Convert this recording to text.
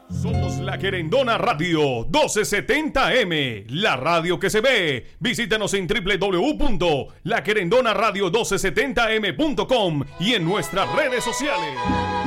Somos la Querendona Radio 1270M, la radio que se ve. Visítanos en www.laquerendonaradio1270m.com y en nuestras redes sociales.